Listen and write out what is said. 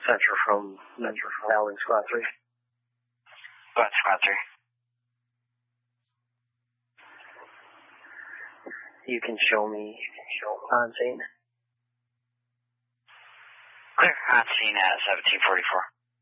Center from Valley Squad 3. Squad 3. You can show me on scene. Clear on scene at 1744.